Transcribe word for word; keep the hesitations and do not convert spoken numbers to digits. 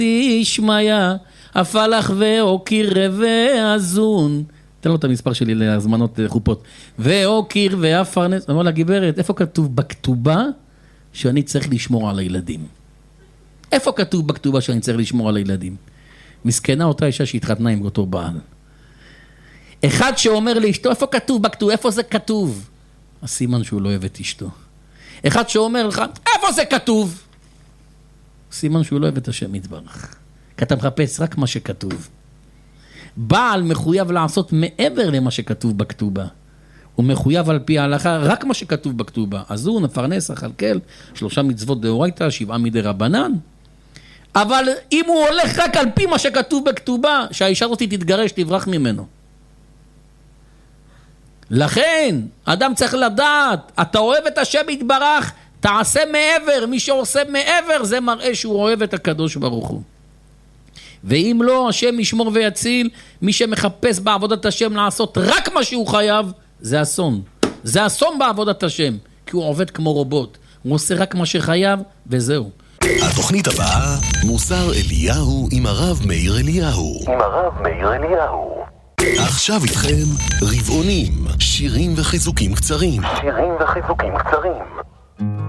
תשמיה, הפלח ואוקיר ואזון. תן לו את המספר שלי להזמנות חופות. ואוקיר ואפרנס. אמר לה, גברת, איפה כתוב בכתובה שאני צריך לשמור על הילדים? איפה כתוב בכתובה שאני צריך לשמור על הילדים? מסכנה אותה אישה שהתחתנה עם אותו בעל. אחד שאומר לאשתו, איפה כתוב בכתוב? איפה זה כתוב? הסימן שהוא לא אוהב את אשתו. אחד שאומר לך, איפה זה כתוב? סימן שהוא לא אוהב את השם יתברך. כי אתה מחפש רק מה שכתוב. בעל מחויב לעשות מעבר למה שכתוב בכתובה. הוא מחויב על פי ההלכה רק מה שכתוב בכתובה. אזון, הפרנס, הכלכל, שלושה מצוות דאורייתא, שבעה מדי רבנן. אבל אם הוא הולך רק על פי מה שכתוב בכתובה, שהאישה הזאת תתגרש, תברח ממנו. לכן, אדם צריך לדעת, אתה אוהב את השם יתברך, תעשה מעבר, מי שעושה מעבר, זה מראה שהוא אוהב את הקדוש ברוך הוא. ואם לא, השם ישמור ויציל, מי שמחפש בעבודת השם לעשות רק מה שהוא חייב, זה אסון. זה אסון בעבודת השם, כי הוא עובד כמו רובוט. הוא עושה רק מה שחייב, וזהו. התוכנית הבאה, מוסר אליהו עם הרב מאיר אליהו. עם הרב מאיר אליהו. עכשיו איתכם רבעונים, שירים וחיזוקים קצרים. שירים וחיזוקים קצרים.